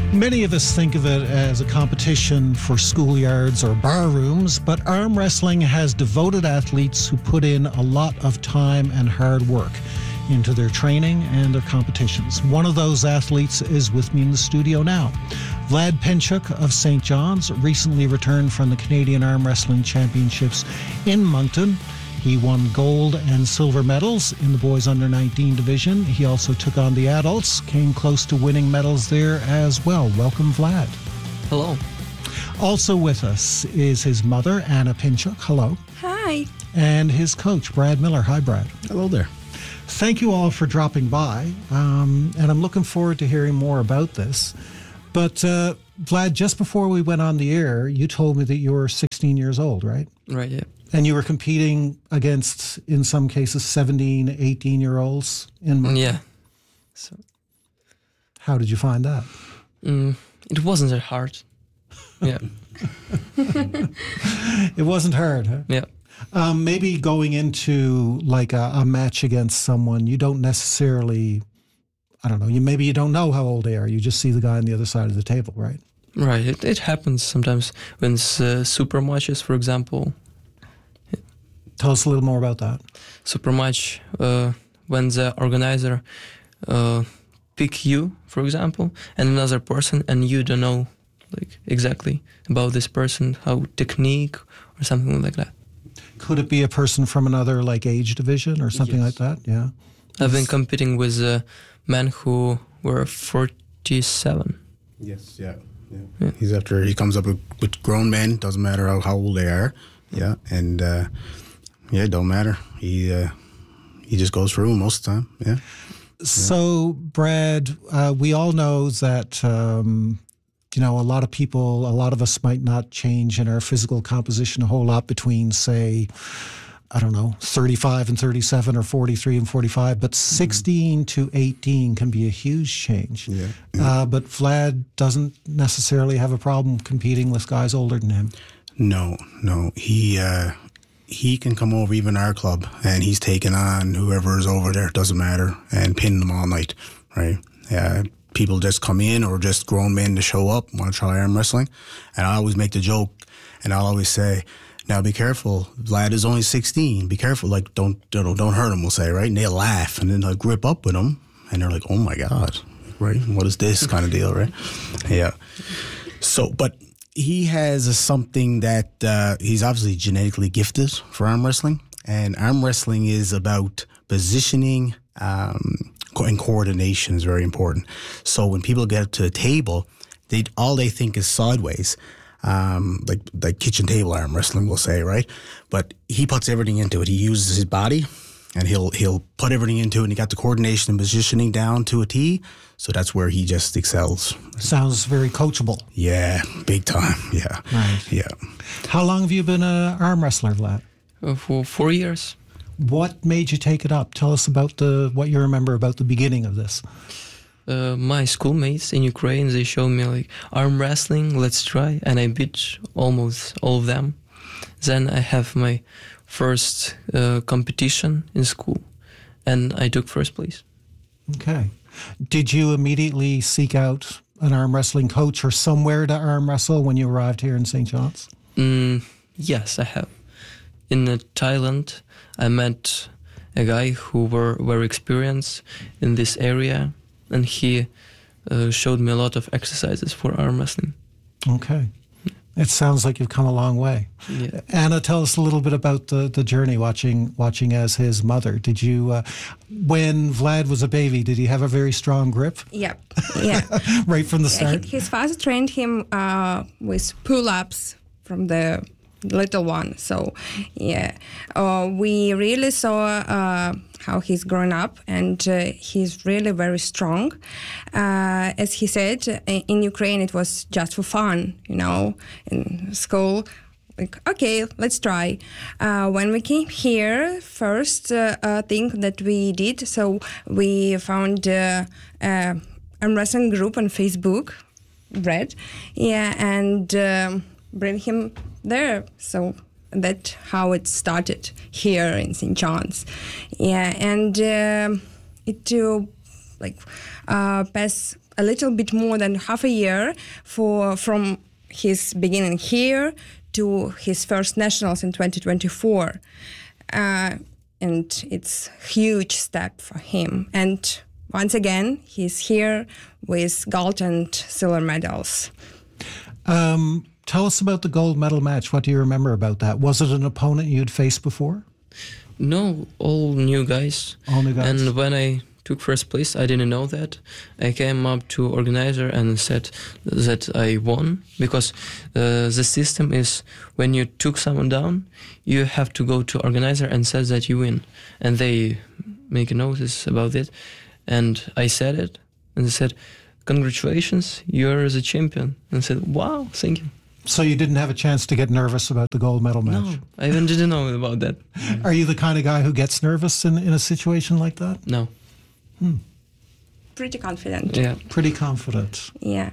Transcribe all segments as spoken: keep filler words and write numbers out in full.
Many of us think of it as a competition for schoolyards or bar rooms, but arm wrestling has devoted athletes who put in a lot of time and hard work into their training and their competitions. One of those athletes is with me in the studio now. Vlad Pinchuk of Saint John's recently returned from the Canadian Arm Wrestling Championships in Moncton. He won gold and silver medals in the boys under nineteen division. He also took on the adults, came close to winning medals there as well. Welcome, Vlad. Hello. Also with us is his mother, Anna Pinchuk. Hello. Hi. And his coach, Brad Miller. Hi, Brad. Hello there. Thank you all for dropping by, um, and I'm looking forward to hearing more about this. But, uh, Vlad, just before we went on the air, you told me that you were sixteen years old, right? Right, yeah. And you were competing against, in some cases, seventeen, eighteen-year-olds in Moncton. Yeah. So, how did you find that? Mm, it wasn't that hard. Yeah. It wasn't hard, huh? Yeah. Um, maybe going into like a, a match against someone, you don't necessarily, I don't know, you maybe you don't know how old they are. You just see the guy on the other side of the table, right? Right. It, it happens sometimes when it's uh, super matches, for example. Tell us a little more about that. Super match, uh, when the organizer uh, pick you, for example, and another person, and you don't know like exactly about this person, how technique or something like that. Could it be a person from another like age division or something Yes. like that? Yeah. I've been competing with uh, men who were forty-seven. Yes, yeah, yeah. Yeah. He's after he comes up with, with grown men. Doesn't matter how, how old they are. Yeah, and uh, yeah, it don't matter. He uh, he just goes through most of the time. Yeah. So, Brad, uh, we all know that, um, you know, a lot of people, a lot of us might not change in our physical composition a whole lot between, say, I don't know, thirty-five and thirty-seven or forty-three and forty-five, but sixteen to eighteen can be a huge change. Yeah. Uh, but Vlad doesn't necessarily have a problem competing with guys older than him. No, no. He uh, he can come over even our club, and he's taking on whoever is over there. Doesn't matter, and pin them all night. Right? Yeah. People just come in, or just grown men to show up, want to try arm wrestling, and I always make the joke, and I'll always say, "Now be careful. Vlad is only sixteen. Be careful. Like don't don't don't hurt him." We'll say, right, and they'll laugh, and then I'll grip up with them, and they're like, "Oh my God, right? What is this kind of deal, right?" Yeah. So, but he has a, something that uh, he's obviously genetically gifted for arm wrestling, and arm wrestling is about positioning. Um, and coordination is very important. So when people get up to the table, they all they think is sideways, um, like like kitchen table arm wrestling, we'll say, right? But he puts everything into it. He uses his body, and he'll he'll put everything into it. And he got the coordination and positioning down to a T. So that's where he just excels. Sounds very coachable. Yeah, big time. Yeah, Right. yeah. How long have you been an arm wrestler, Vlad? Uh, for four years. What made you take it up? Tell us about the what you remember about the beginning of this. Uh, my schoolmates in Ukraine, they showed me like arm wrestling, let's try, and I beat almost all of them. Then I have my first uh, competition in school, and I took first place. Okay. Did you immediately seek out an arm wrestling coach or somewhere to arm wrestle when you arrived here in Saint John's? Mm, yes, I have. In uh, Thailand, I met a guy who were very experienced in this area, and he uh, showed me a lot of exercises for arm wrestling. Okay. It sounds like you've come a long way. Yeah. Anna, tell us a little bit about the, the journey watching watching as his mother. Did you, uh, when Vlad was a baby, did he have a very strong grip? Yeah, yeah. Right from the start? His father trained him uh, with pull-ups from the little one. So, yeah, uh, we really saw uh, how he's grown up, and uh, he's really very strong. Uh, as he said, in Ukraine it was just for fun, you know, in school. Like, okay, let's try. Uh, when we came here, first uh, uh, thing that we did, so we found uh, uh, a wrestling group on Facebook, Red, yeah, and um, bring him there. So that's how it started here in Saint John's. Yeah, and uh, it uh, like uh, pass a little bit more than half a year for from his beginning here to his first nationals in twenty twenty-four. Uh, and it's a huge step for him. And once again, he's here with gold and silver medals. Um, tell us about the gold medal match. What do you remember about that? Was it an opponent you'd faced before? No, all new guys. All new guys. And when I took first place, I didn't know that. I came up to organizer and said that I won, because uh, the system is when you took someone down, you have to go to organizer and say that you win. And they make a notice about it. And I said it, and they said, congratulations, you're the champion. And I said, wow, thank you. So you didn't have a chance to get nervous about the gold medal match? No, I even didn't know about that. Are you the kind of guy who gets nervous in, in a situation like that? No. Hmm. Pretty confident. Yeah. Pretty confident. Yeah.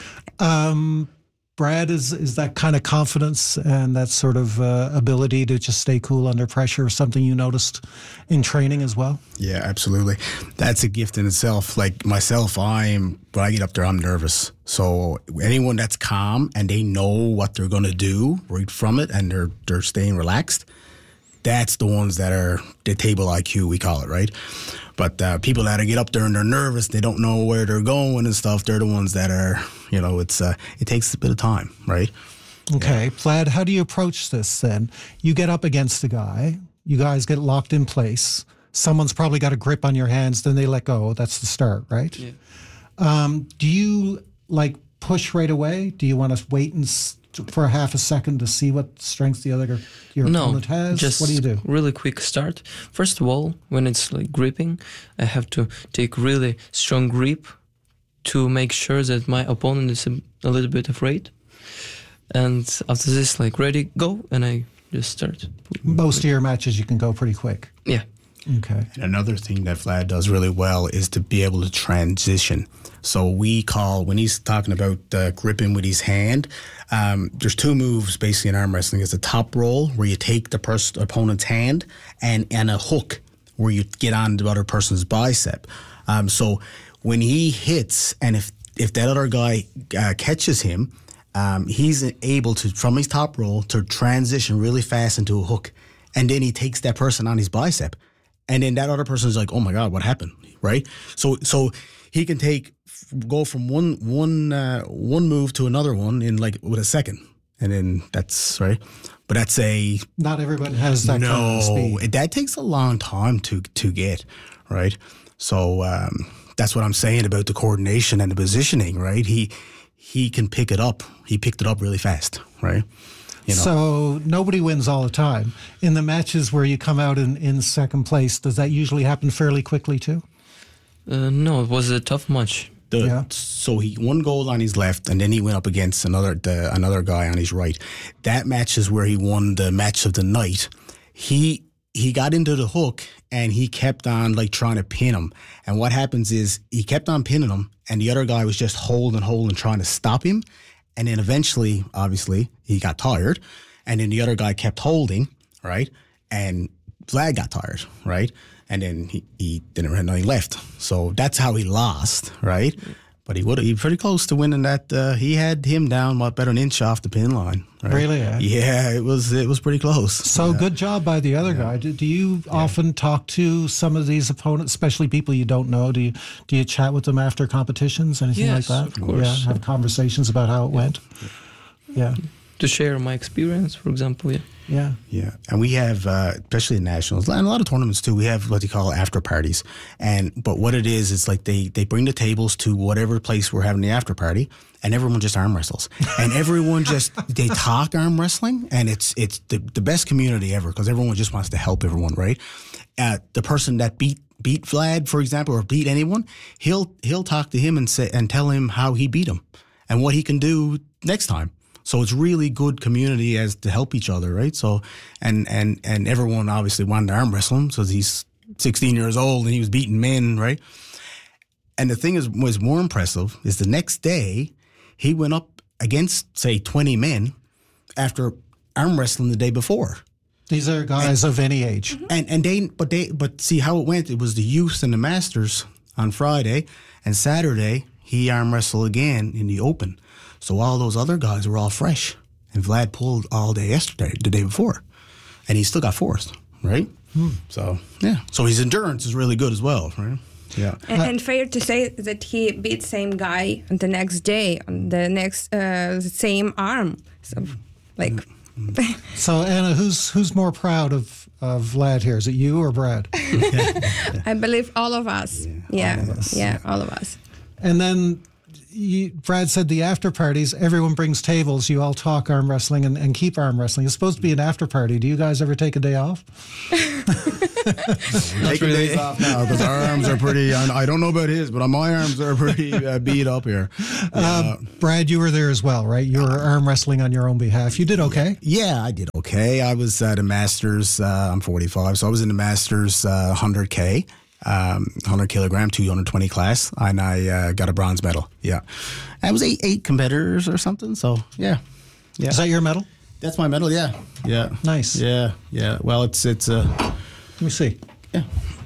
Um, Brad, is is that kind of confidence and that sort of uh, ability to just stay cool under pressure something you noticed in training as well? Yeah, absolutely. That's a gift in itself. Like myself, I'm when I get up there, I'm nervous. So anyone that's calm and they know what they're going to do right from it, and they're they're staying relaxed, that's the ones that are the table I Q, we call it, right? But uh, people that get up there and they're nervous, they don't know where they're going and stuff, they're the ones that are, you know, it's uh, it takes a bit of time, right? Okay. Yeah. Vlad, how do you approach this then? You get up against a guy, you guys get locked in place, someone's probably got a grip on your hands, then they let go. That's the start, right? Yeah. Um, do you, like, push right away? Do you want to wait and s- for a half a second to see what strengths the other your no, opponent has? Just what do you do? Really quick start. First of all, when it's like gripping, I have to take really strong grip to make sure that my opponent is a, a little bit afraid. And after this, like ready, go, and I just start. Most of your matches you can go pretty quick. Yeah. Okay. And another thing that Vlad does really well is to be able to transition. So we call, when he's talking about uh, gripping with his hand, um, there's two moves basically in arm wrestling. It's a top roll where you take the pers- opponent's hand, and, and a hook where you get on the other person's bicep. Um, so when he hits, and if, if that other guy uh, catches him, um, he's able to, from his top roll, to transition really fast into a hook. And then he takes that person on his bicep. And then that other person is like, oh my God, what happened? Right? So so he can take, go from one one uh, one move to another one in like with a second. And then that's, right? But that's a... Not everyone has that no, kind of speed. No, that takes a long time to, to get, right? So um, that's what I'm saying about the coordination and the positioning, right? He he can pick it up. He picked it up really fast, right? You know. So nobody wins all the time. In the matches where you come out in, in second place, does that usually happen fairly quickly too? Uh, no, it was a tough match. The, Yeah. So he one goal on his left, and then he went up against another the, another guy on his right. That match is where he won the match of the night. He he got into the hook, and he kept on like trying to pin him. And what happens is he kept on pinning him, and the other guy was just holding, holding, trying to stop him. And then eventually, obviously, he got tired, and then the other guy kept holding, right? And Vlad got tired, right? And then he, he didn't have nothing left. So that's how he lost, right? But he would have, he pretty close to winning that. Uh, he had him down what, about an inch off the pin line. Right? Really, eh? Yeah, it was it was pretty close. So yeah. good job by the other guy. Do, do you often talk to some of these opponents, especially people you don't know? Do you do you chat with them after competitions, anything Yes, like that? of course. Yeah, have conversations about how it went. Yeah, To share my experience, for example, yeah. yeah. Yeah, and we have, uh, especially in nationals and a lot of tournaments too, we have what they call after parties. And but what it is, is like they, they bring the tables to whatever place we're having the after party, and everyone just arm wrestles, and everyone just they talk arm wrestling, and it's it's the, the best community ever because everyone just wants to help everyone, right? Uh, the person that beat beat Vlad, for example, or beat anyone, he'll he'll talk to him and say and tell him how he beat him and what he can do next time. So it's really good community as to help each other, right? So, and and and everyone obviously wanted to arm wrestle him, so he's sixteen years old and he was beating men, right? And the thing is, was more impressive is the next day he went up against say twenty men after arm wrestling the day before. These are guys and, of any age, and and they but they but see how it went. It was the youth and the masters on Friday, and Saturday he arm wrestled again in the open. So all those other guys were all fresh, and Vlad pulled all day yesterday, the day before, and he still got fourth, right? Hmm. So yeah, so his endurance is really good as well, right? Yeah, and, and fair to say that he beat same guy on the next day on the next uh, same arm. So, like, so Anna, who's who's more proud of, of Vlad here? Is it you or Brad? yeah. I believe all of us. Yeah, yeah, all of us. Yeah, all of us. And then you, Brad said the after parties, everyone brings tables. You all talk arm wrestling and, and keep arm wrestling. It's supposed to be an after party. Do you guys ever take a day off? Taking really. days off now because our arms are pretty. I don't know about his, but my arms are pretty uh, beat up here. Uh, uh, Brad, you were there as well, right? You were arm wrestling on your own behalf. You did okay. Yeah, I did okay. I was at a Masters. Uh, I'm forty-five, so I was in the Masters uh, one hundred K. Um, one hundred kilogram, two hundred twenty class, and I uh, got a bronze medal. Yeah, I was eight eight competitors or something. So yeah, yeah. Is that your medal? That's my medal. Yeah, yeah. Nice. Yeah, yeah. Well, it's it's. Uh, Let me see. Yeah.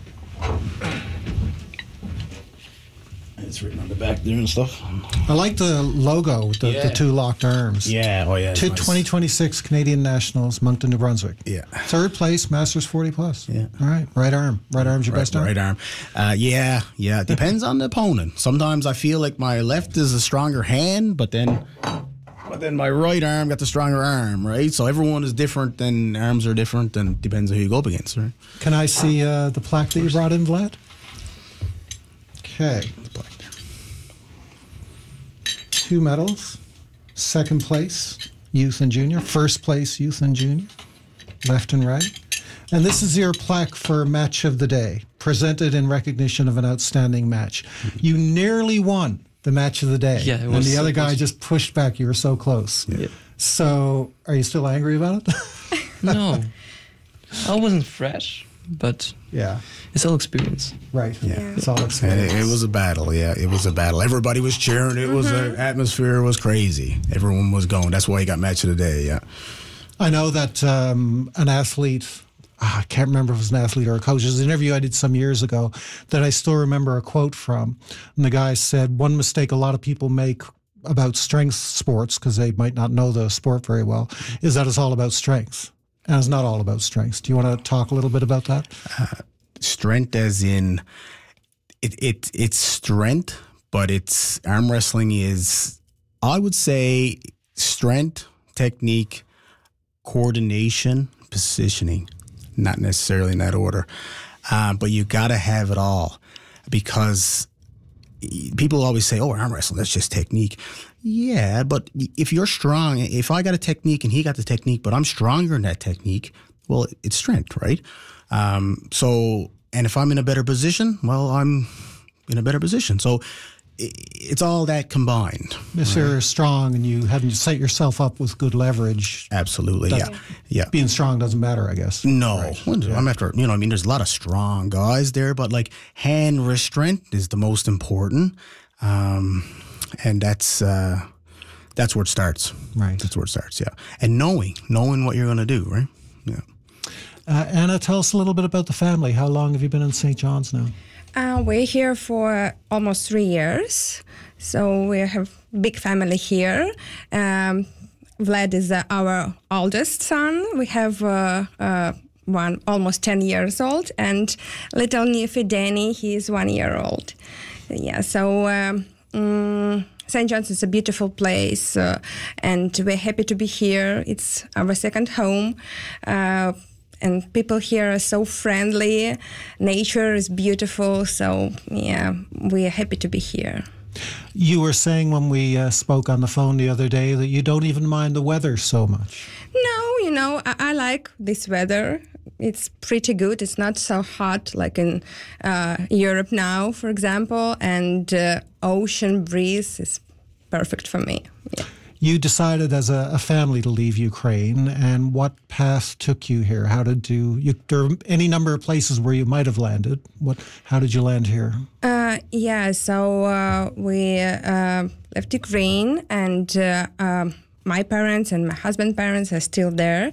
It's written on the back there and stuff. I like the logo, the, yeah. the two locked arms. Yeah, oh yeah. To nice. twenty twenty-six Canadian Nationals, Moncton, New Brunswick. Yeah. Third place, Masters forty plus. Yeah. All right. Right arm. Right arm's your right, best arm? Right arm. Uh, yeah, yeah. It depends on the opponent. Sometimes I feel like my left is a stronger hand, but then but then my right arm got the stronger arm, right? So everyone is different, and arms are different, and it depends on who you go up against, right? Can I see uh, the plaque that you brought in, Vlad? Okay. Two medals. Second place, youth and junior. First place, youth and junior. Left and right. And this is your plaque for Match of the Day, presented in recognition of an outstanding match. You nearly won the Match of the Day. Yeah, it was and the so other guy close. just pushed back. You were so close. Yeah. So are you still angry about it? No. I wasn't fresh, but yeah. it's all experience. Right. Yeah. It's all And experience. it, it was a battle, yeah. It was a battle. Everybody was cheering. It was the atmosphere was crazy. Everyone was going. That's why he got Match of the Day, yeah. I know that um, an athlete, ah, I can't remember if it was an athlete or a coach, it was an interview I did some years ago that I still remember a quote from. And the guy said, one mistake a lot of people make about strength sports, because they might not know the sport very well, is that it's all about strength. And it's not all about strengths. Do you want to talk a little bit about that? Uh, strength as in, it, it it's strength, but it's arm wrestling is, I would say, strength, technique, coordination, positioning, not necessarily in that order. Uh, but you got to have it all, because people always say, oh, arm wrestling, that's just technique. Yeah, but if you're strong, if I got a technique and he got the technique, but I'm stronger in that technique, well, it's strength, right? Um, so, and if I'm in a better position, well, I'm in a better position. So it's all that combined. If right? you're strong and you haven't set yourself up with good leverage. Absolutely, yeah. yeah. Being strong doesn't matter, I guess. No. Right. Well, Yeah. I'm after, you know, I mean, there's a lot of strong guys there, but like hand wrist strength is the most important. Um, and that's, uh, that's where it starts. Right. That's where it starts, yeah. And knowing, knowing what you're going to do, right? Yeah. Uh, Anna, tell us a little bit about the family. How long have you been in Saint John's now? Uh, we're here for almost three years, so we have big family here. Um, Vlad is uh, our oldest son. We have uh, uh, one almost ten years old, and little nephew Danny, he is one year old. Yeah, so um, um, Saint John's is a beautiful place, uh, and we're happy to be here. It's our second home. Uh, And people here are so friendly. Nature is beautiful. So, yeah, we are happy to be here. You were saying when we uh, spoke on the phone the other day that you don't even mind the weather so much. No, you know, I, I like this weather. It's pretty good. It's not so hot like in uh, Europe now, for example. And uh, ocean breeze is perfect for me. Yeah. You decided as a, a family to leave Ukraine, and what path took you here? How did you, you, there are any number of places where you might have landed. What, how did you land here? Uh, yeah, so uh, we uh, left Ukraine, and uh, um, my parents and my husband's parents are still there.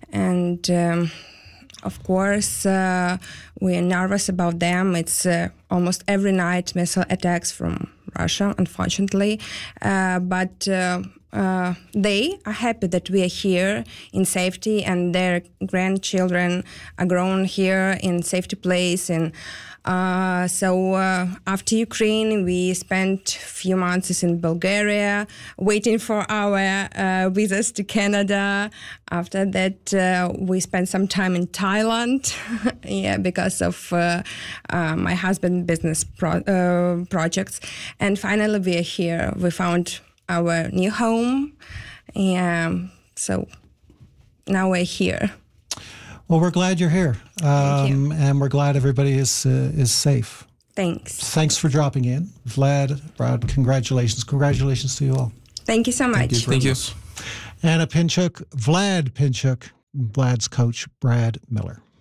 And um, of course, uh, we're nervous about them. It's uh, almost every night missile attacks from Russia, unfortunately. Uh, but uh, uh, they are happy that we are here in safety, and their grandchildren are grown here in safety place. And uh, so uh, after Ukraine, we spent a few months in Bulgaria, waiting for our uh, visas to Canada. After that, uh, we spent some time in Thailand, yeah, because of uh, uh, my husband's business pro- uh, projects. And finally, we are here. We found our new home. Yeah, so now we're here. Well, we're glad you're here, um, you. and we're glad everybody is uh, is safe. Thanks. Thanks for dropping in, Vlad, Brad. Congratulations, congratulations to you all. Thank you so much. Thank you. Thank you. Anna Pinchuk, Vlad Pinchuk, Vlad's coach, Brad Miller.